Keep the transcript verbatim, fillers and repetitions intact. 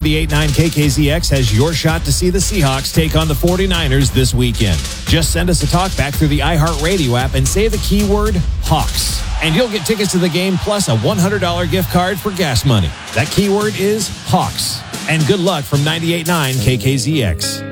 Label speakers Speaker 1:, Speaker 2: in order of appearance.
Speaker 1: ninety-eight point nine K K Z X has your shot to see the Seahawks take on the forty-niners this weekend. Just send us a talkback through the iHeartRadio app and say the keyword Hawks, and you'll get tickets to the game plus a one hundred dollars gift card for gas money. That keyword is Hawks. And good luck from ninety-eight point nine K K Z X.